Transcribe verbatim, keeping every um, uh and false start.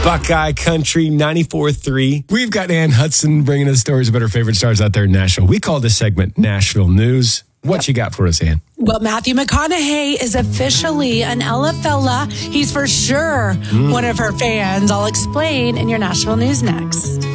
Buckeye Country ninety-four three. We've got Ann Hudson bringing us stories about her favorite stars out there in Nashville. We call this segment Nashville News. What you got for us, Ann? Well, Matthew McConaughey is officially an Ella fella. He's for sure mm. one of her fans. I'll explain in your Nashville News next.